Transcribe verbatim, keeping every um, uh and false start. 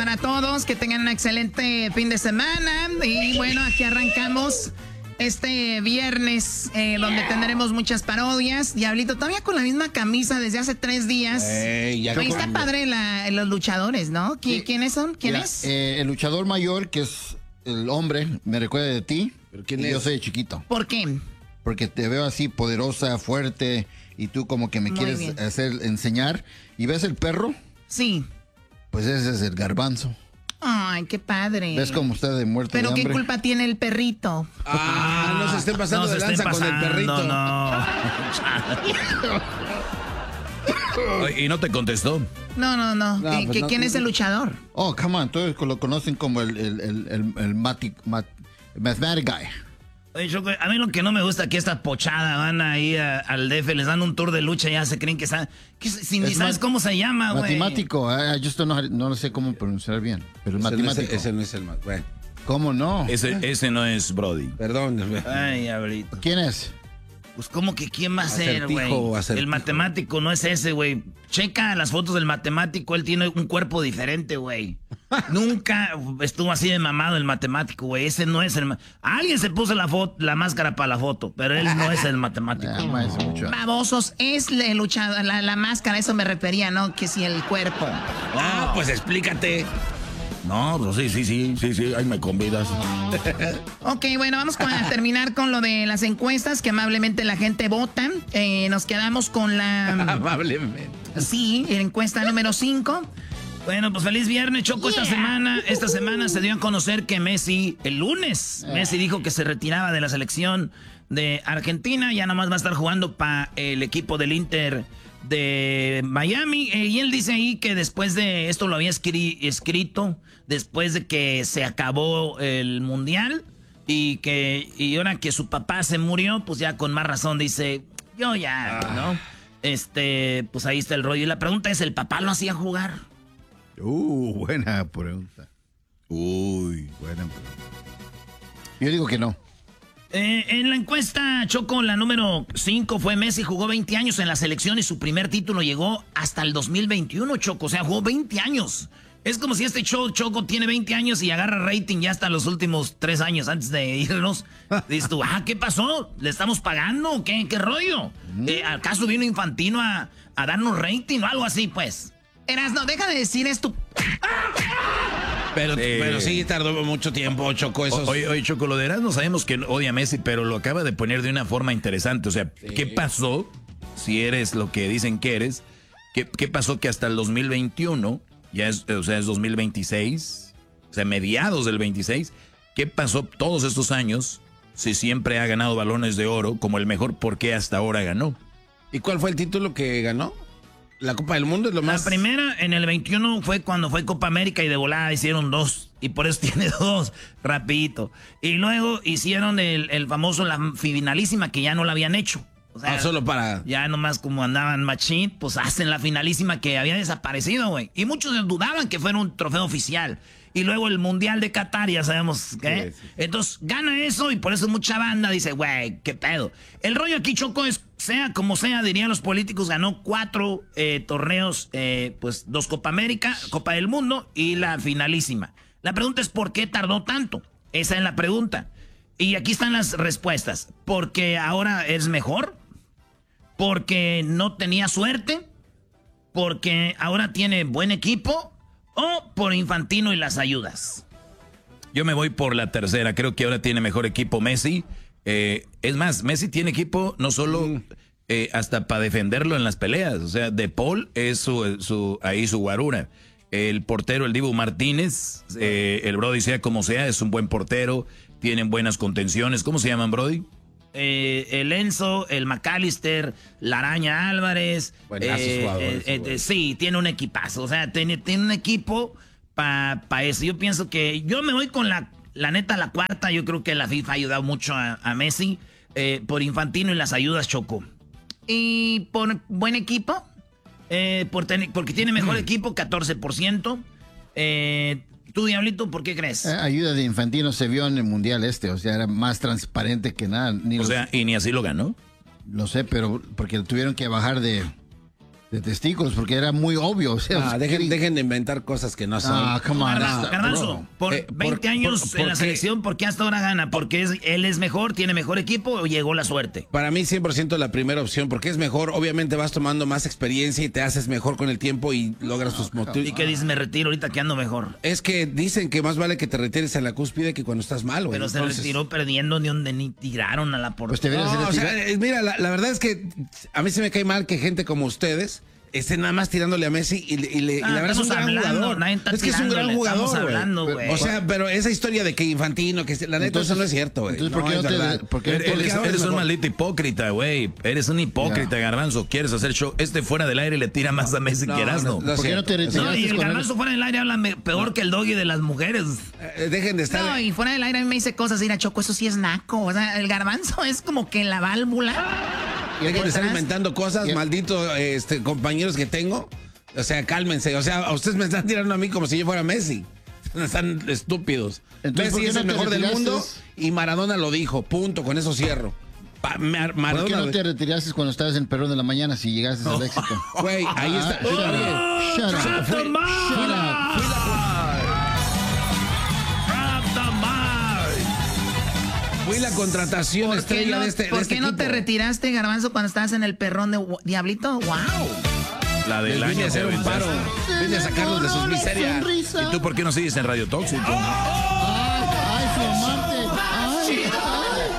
para todos, que tengan un excelente fin de semana. Y bueno, aquí arrancamos este viernes, eh, donde tendremos muchas parodias. Diablito, todavía con la misma camisa desde hace tres días. Ey, ya Oye, está padre la, los luchadores, ¿no? ¿Qui- Sí. ¿Quiénes son? ¿Quién Mira, es? eh, el luchador mayor, que es el hombre, me recuerda de ti. ¿Pero quién y es? Yo soy chiquito. ¿Por qué? Porque te veo así poderosa, fuerte, y tú como que me Muy quieres bien. hacer enseñar. ¿Y ves el perro? Sí. Pues ese es el garbanzo. Ay, qué padre. ¿Ves cómo está de muerto Pero de qué hambre? culpa tiene el perrito. Ah, no se estén pasando No de se lanza estén con el pasando, perrito. no. Ay, y no te contestó. No, no, no. No, ¿Qué- pues qué- no- ¿Quién es el luchador? Oh, come on, todos lo conocen como el, el, el, el, el mati- mat- mathematic guy. Oye, Choco, a mí lo que no me gusta que esta pochada van ahí a- al D F, les dan un tour de lucha y ya se creen que saben. Que si ni Es sabes mat- cómo se llama, güey. Matemático, I, I just don't know how- no lo sé cómo pronunciar bien, pero es Ese no es, matemático. ese no es el más. Bueno, ¿Cómo no? Ese, ese no es Brody. perdón. Ay, Abrito. ¿Quién es? Pues, ¿cómo que quién va a ser, Acertijo güey? o acertijo. El matemático no es ese, güey. Checa las fotos del matemático, él tiene un cuerpo diferente, güey. Nunca estuvo así de mamado el matemático, güey. Ese no es el... ma- Alguien se puso la, foto, la máscara para la foto, pero él no es el matemático. Ah, maestro, mucho. Babosos, es el luchador, la, la máscara, eso me refería, ¿no? Que si el cuerpo. Ah, pues explícate. No, pues sí, sí, sí, sí, sí, ahí me convidas. Ok, bueno, vamos con- a terminar con lo de las encuestas, que amablemente la gente vota. Eh, nos quedamos con la... Amablemente. Sí, encuesta número cinco. Bueno, pues feliz viernes, Choco. Esta semana, esta semana se dio a conocer que Messi, el lunes, Messi dijo que se retiraba de la selección de Argentina, ya nomás va a estar jugando para el equipo del Inter de Miami. Eh, y él dice ahí que después de esto lo había escri- escrito, después de que se acabó el Mundial y que y ahora que su papá se murió, pues ya con más razón dice, yo ya, ¿no? Este, pues ahí está el rollo. Y la pregunta es, ¿el papá lo hacía jugar? Uh, buena pregunta. Uy. Buena pregunta. Yo digo que no. Eh, en la encuesta, Choco, la número cinco fue Messi, jugó veinte años en la selección y su primer título llegó hasta el dos mil veintiuno, Choco. O sea, jugó veinte años. Es como si este show, Choco, tiene veinte años y agarra rating ya hasta los últimos tres años antes de irnos. Dices tú, ah, ¿qué pasó? ¿Le estamos pagando o qué? ¿Qué rollo? Eh, ¿Acaso vino Infantino a, a darnos rating o algo así, pues? Erasno, deja de decir esto. Pero, Sí. pero sí tardó mucho tiempo, Choco. Esos... Oye, oye, Choco, lo de Erasmo sabemos que odia a Messi, pero lo acaba de poner de una forma interesante. O sea, ¿qué pasó? Si eres lo que dicen que eres, ¿qué, qué pasó que hasta el dos mil veintiuno, ya es, o sea, es dos mil veintiséis, o sea, mediados del veintiséis, ¿qué pasó todos estos años si siempre ha ganado balones de oro como el mejor? ¿Por qué hasta ahora ganó? ¿Y cuál fue el título que ganó? La Copa del Mundo es lo La más... primera en el veintiuno fue cuando fue Copa América y de volada hicieron dos. Y por eso tiene dos, rapidito. Y luego hicieron el, el famoso, la finalísima, que ya no la habían hecho. O sea, Ah, solo para... ya nomás como andaban machín, pues hacen la finalísima que había desaparecido, güey. Y muchos dudaban que fuera un trofeo oficial. Y luego el Mundial de Qatar, ya sabemos qué. Sí, sí. Entonces gana eso y por eso mucha banda dice, güey, qué pedo. El rollo aquí, Choco, es, sea como sea, dirían los políticos, ganó cuatro eh, torneos, eh, pues dos Copa América, Copa del Mundo y la finalísima. La pregunta es, ¿por qué tardó tanto? Esa es la pregunta. Y aquí están las respuestas. Porque ahora es mejor, porque no tenía suerte, porque ahora tiene buen equipo, o por Infantino y las ayudas. Yo me voy por la tercera. Creo que ahora tiene mejor equipo Messi. Eh, es más, Messi tiene equipo no solo eh, hasta para defenderlo en las peleas. O sea, De Paul es su, su, ahí su guarura. El portero, el Dibu Martínez, eh, el Brody sea como sea, es un buen portero. Tienen buenas contenciones. ¿Cómo se llaman, Brody? Eh, el Enzo, el McAllister, la Araña Álvarez. Buenazos eh, jugadores, eh, eh, güey. sí, tiene un equipazo. O sea, tiene, tiene un equipo para pa eso. Yo pienso que yo me voy con la, la neta, la cuarta. Yo creo que la FIFA ha ayudado mucho a, a Messi eh, por Infantino y las ayudas, Choco. ¿Y por buen equipo? Eh, por ten- porque tiene mejor equipo, catorce por ciento. Eh, Tú, Diablito, ¿por qué crees? Eh, ayuda de Infantino se vio en el Mundial este, o sea, era más transparente que nada. Ni O los- sea, y ni así lo ganó. Lo sé, pero porque tuvieron que bajar de, de de testículos, porque era muy obvio. O sea, Ah, dejen, dejen de inventar cosas que no son. Ah, come on. Garbanzo, Garbanzo, por Eh, por- veinte años por- en la porque- selección, ¿por qué hasta ahora gana? ¿Porque es- él es mejor, tiene mejor equipo o llegó la suerte? Para mí cien por ciento la primera opción, porque es mejor, obviamente vas tomando más experiencia y te haces mejor con el tiempo y logras tus motivos. ¿Y qué dices? Me retiro ahorita que ando mejor. Es que dicen que más vale que te retires en la cúspide que cuando estás mal, güey. Pero se Entonces- retiró perdiendo ni donde ni tiraron a la Pues portería. te hubieras No, o retirado. sea, eh, mira, la, la verdad es que a mí se me cae mal que gente como ustedes estén nada más tirándole a Messi y, le- y le- y Ah, la verdad es un estamos gran hablando, jugador. nadie está Es que es un gran tirándole, jugador, estamos güey. hablando, güey. O sea, pero esa historia de que Infantino, que la neta Entonces- eso no es cierto, güey. entonces, ¿por qué es no te- verdad. por qué no te- Porque Eres, ahora eres es un mejor. maldito hipócrita, güey. Eres un hipócrita, Garbanzo. ¿Quieres hacer show? Este fuera del aire le tira más a Messi No, que Erasmo. no, no, ¿Por qué no te cierto. retiras? No, y el con él? Garbanzo fuera del aire habla me- peor que el doggy de las mujeres. Eh, Dejen de estar. No, y fuera del aire a mí me dice cosas, ir a Choco, eso sí es naco. O sea, el Garbanzo es como que la válvula. Dejen de estar atrás. inventando cosas, Y- malditos este, compañeros que tengo. O sea, cálmense. O sea, a ustedes me están tirando a mí como si yo fuera Messi. Están estúpidos. Entonces, ¿por Messi qué es no el te mejor del retiraste? mundo y Maradona lo dijo. Punto. Con eso cierro. Pa- Mar- ¿Por Maradona. qué no te retiraste cuando estabas en el Perrón de la mañana si llegaste al éxito? Güey, ahí está. Ah, shut Está bien. up. Shut up. Shut the mouth. Shut up. Shut the mouth. Fui la contratación ¿Por qué estrella no, de este, de ¿por este qué no te equipo. retiraste, Garbanzo, cuando estabas en el perrón de Gu- Diablito? ¡Wow! La del Les vine año a hacer te un paro. aventaste. Vine a sacarlos de sus Una miserias. sonrisa. ¿Y tú por qué no sigues en Radio Tóxico? Ay, ay, flamante. Ay,